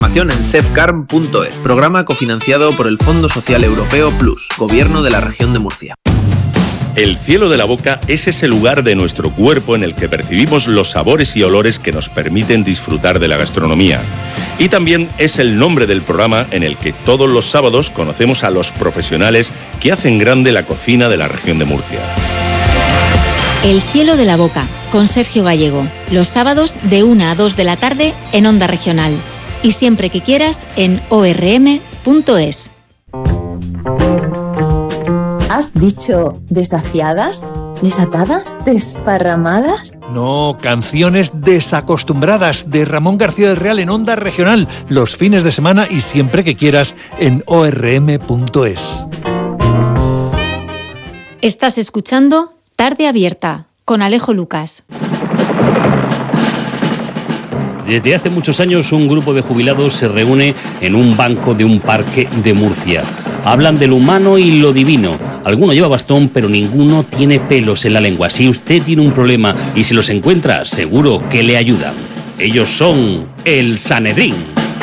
Información en sefcarm.es, programa cofinanciado por el Fondo Social Europeo Plus, Gobierno de la Región de Murcia. El cielo de la boca es ese lugar de nuestro cuerpo en el que percibimos los sabores y olores que nos permiten disfrutar de la gastronomía. Y también es el nombre del programa en el que todos los sábados conocemos a los profesionales que hacen grande la cocina de la región de Murcia. El cielo de la boca, con Sergio Gallego, los sábados de 1 a 2 de la tarde en Onda Regional. Y siempre que quieras en orm.es. ¿Has dicho desafiadas? ¿Desatadas? ¿Desparramadas? No, canciones desacostumbradas de Ramón García del Real en Onda Regional, los fines de semana y siempre que quieras en orm.es. Estás escuchando Tarde Abierta con Alejo Lucas. Desde hace muchos años un grupo de jubilados se reúne en un banco de un parque de Murcia. Hablan de lo humano y lo divino. Alguno lleva bastón, pero ninguno tiene pelos en la lengua. Si usted tiene un problema y se los encuentra, seguro que le ayudan. Ellos son el Sanedrín.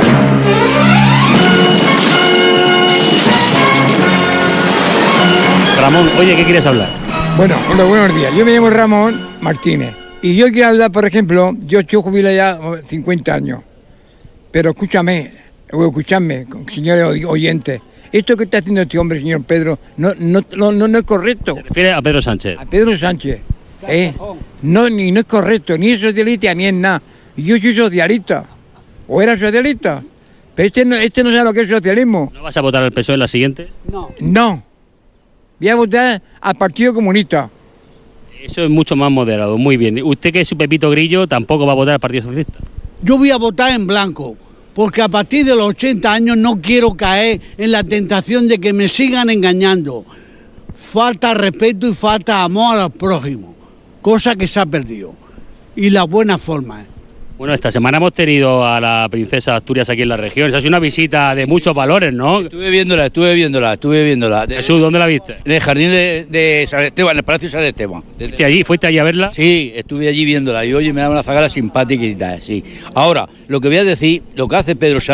Ramón, oye, ¿qué quieres hablar? Bueno, hola, buenos días. Yo me llamo Ramón Martínez. Y yo quiero hablar, por ejemplo, yo estoy jubilado ya 50 años. Pero escúchame, señores oyentes. Esto que está haciendo este hombre, señor Pedro, no es correcto. ¿Se refiere a Pedro Sánchez? A Pedro Sánchez. No es correcto, ni es socialista, ni es nada. Yo soy socialista. ¿O era socialista? Pero este no sabe lo que es socialismo. ¿No vas a votar al PSOE en la siguiente? No. Voy a votar al Partido Comunista. Eso es mucho más moderado, muy bien. Usted, que es su Pepito Grillo, tampoco va a votar al Partido Socialista. Yo voy a votar en blanco, porque a partir de los 80 años no quiero caer en la tentación de que me sigan engañando. Falta respeto y falta amor al prójimo, cosa que se ha perdido. Y la buena forma. Bueno, esta semana hemos tenido a la princesa de Asturias aquí en la región. Esa es una visita de muchos valores, ¿no? Estuve viéndola. Jesús, ¿dónde la viste? En el jardín de San Esteban, en el Palacio de San Esteban. ¿Fuiste allí a verla? Sí, estuve allí viéndola y oye, me da una zagala simpática y tal, sí. Ahora, lo que voy a decir, lo que hace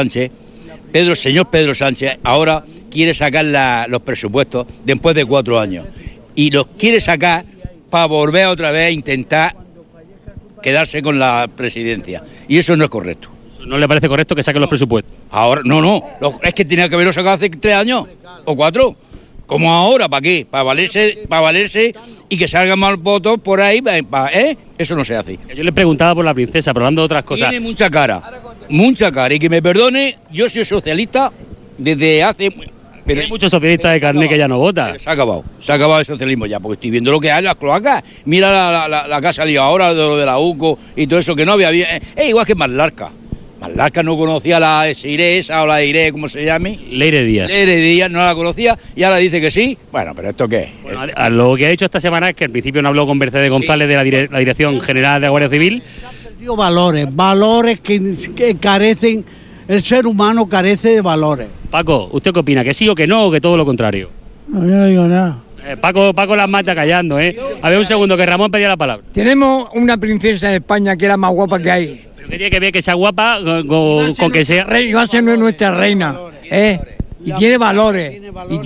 señor Pedro Sánchez, ahora quiere sacar los presupuestos después de 4 años. Y los quiere sacar para volver otra vez a intentar quedarse con la presidencia. Y eso no es correcto. ¿No le parece correcto que saquen los presupuestos? Ahora, no. Es que tenía que haberlo sacado hace 3 años o 4. Como ahora, ¿para qué? Para valerse y que salgan más votos por ahí, Eso no se hace. Yo le preguntaba por la princesa, pero hablando de otras cosas. Tiene mucha cara. Y que me perdone, yo soy socialista desde hace... Pero hay muchos socialistas de carné que ya no votan. Se ha acabado el socialismo ya, porque estoy viendo lo que hay en las cloacas. Mira la que ha salido ahora de lo de la UCO y todo eso que no había. Es igual que Marlaska. Marlaska no conocía la de Siresa o la de Iré, ¿cómo se llame? Leire Díaz no la conocía y ahora dice que sí. Bueno, pero ¿esto qué es? Bueno, lo que ha dicho esta semana es que al principio no habló con Mercedes González de la Dirección General de la Guardia Civil. Se han perdido valores que carecen, el ser humano carece de valores. Paco, ¿usted qué opina? ¿Que sí o que no o que todo lo contrario? No, yo no digo nada. Paco las mata callando, ¿eh? A ver un segundo, que Ramón pedía la palabra. Tenemos una princesa de España que es la más guapa que hay. ¿Pero qué tiene que ver que sea guapa con que sea...? Va a ser nuestra reina, Y tiene valores.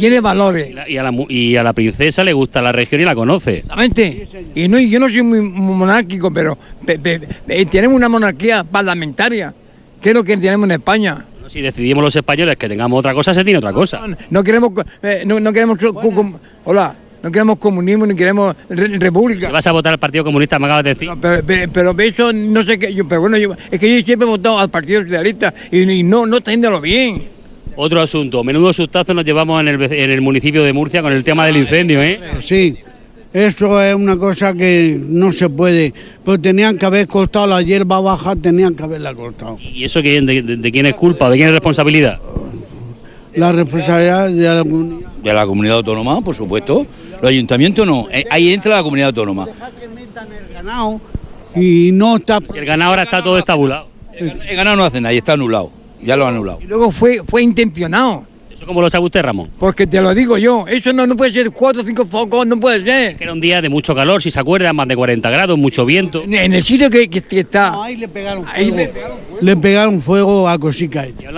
Y a la princesa le gusta la región y la conoce. Exactamente. Y yo no soy muy monárquico, pero tenemos una monarquía parlamentaria, que es lo que tenemos en España. Si decidimos los españoles que tengamos otra cosa, se tiene otra cosa. No queremos comunismo ni queremos república. ¿Te vas a votar al Partido Comunista, me acabas de decir? No, pero eso no sé qué. Es que yo siempre he votado al Partido Socialista y no está haciéndolo bien. Otro asunto, menudo sustazo nos llevamos en el municipio de Murcia con el tema del incendio, ¿eh? Sí. Eso es una cosa que no se puede, pero tenían que haber cortado la hierba baja, tenían que haberla cortado. ¿Y eso de quién es culpa, de quién es responsabilidad? La responsabilidad de la comunidad. De la comunidad autónoma, por supuesto. Los ayuntamientos no, ahí entra la comunidad autónoma. Dejar que metan el ganado y no está... Si el ganado ahora está todo estabulado. El ganado no hace nada, está anulado, ya lo han anulado. Y luego fue intencionado. ¿Cómo lo sabe usted, Ramón? Porque te lo digo yo, eso no puede ser 4 o 5 focos, no puede ser. Que era un día de mucho calor, si se acuerda, más de 40 grados, mucho viento. En el sitio que está. No, ahí le pegaron fuego. Le pegaron fuego a Cosica.